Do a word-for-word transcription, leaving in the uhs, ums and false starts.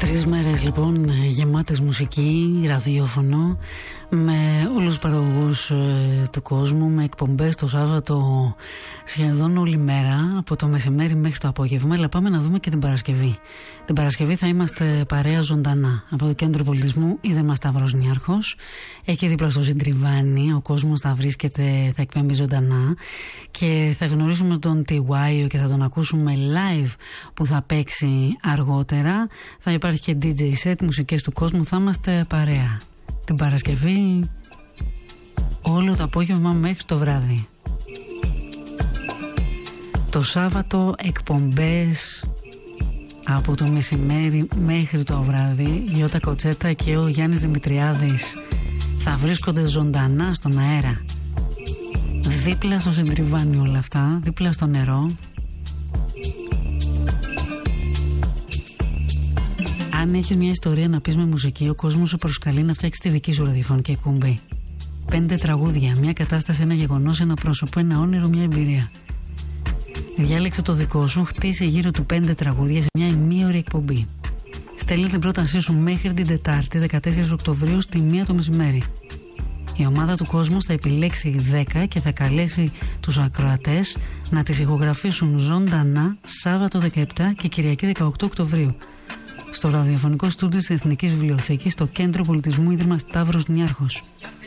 Τρεις μέρες λοιπόν γεμάτες μουσική, ραδιόφωνο, με όλους τους παραγωγούς ε, του κόσμου, με εκπομπές το Σάββατο σχεδόν όλη μέρα, από το μεσημέρι μέχρι το απόγευμα. Αλλά πάμε να δούμε και την Παρασκευή. Την Παρασκευή θα είμαστε παρέα ζωντανά από το Κέντρο Πολιτισμού Ίδρυμα Σταύρος Νιάρχος. Εκεί δίπλα στο Συντριβάνι ο κόσμος θα βρίσκεται, θα εκπέμπει ζωντανά και θα γνωρίσουμε τον Τιουάιο και θα τον ακούσουμε live που θα παίξει αργότερα. Θα υπάρχει και ντι τζέι set, μουσικές του κόσμου, θα είμαστε παρέα την Παρασκευή όλο το απόγευμα μέχρι το βράδυ. Το Σάββατο εκπομπές από το μεσημέρι μέχρι το βράδυ. Η Ιώτα Κοτσέτα και ο Γιάννης Δημητριάδης θα βρίσκονται ζωντανά στον αέρα, δίπλα στο Συντριβάνι όλα αυτά, δίπλα στο νερό. Αν έχεις μια ιστορία να πεις με μουσική, ο κόσμος σε προσκαλεί να φτιάξεις τη δική σου ραδιοφωνική εκπομπή. Πέντε τραγούδια, μια κατάσταση, ένα γεγονός, ένα πρόσωπο, ένα όνειρο, μια εμπειρία. Διάλεξε το δικό σου, χτίσε γύρω του πέντε τραγούδια σε μια ημίωρη εκπομπή. Στέλνεις την πρότασή σου μέχρι την Τετάρτη δεκατέσσερις Οκτωβρίου στη μία το μεσημέρι. Η ομάδα του κόσμου θα επιλέξει δέκα και θα καλέσει τους ακροατές να τις ηχογραφήσουν ζωντανά Σάββατο δεκαεπτά και Κυριακή δεκαοκτώ Οκτωβρίου στο ραδιοφωνικό στούντιο της Εθνικής Βιβλιοθήκης, στο Κέντρο Πολιτισμού Ίδρυμα Σταύρος Νιάρχος.